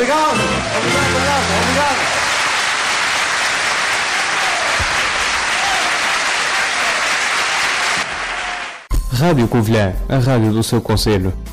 Obrigado, obrigado. Rádio Covilhã, a rádio do seu concelho.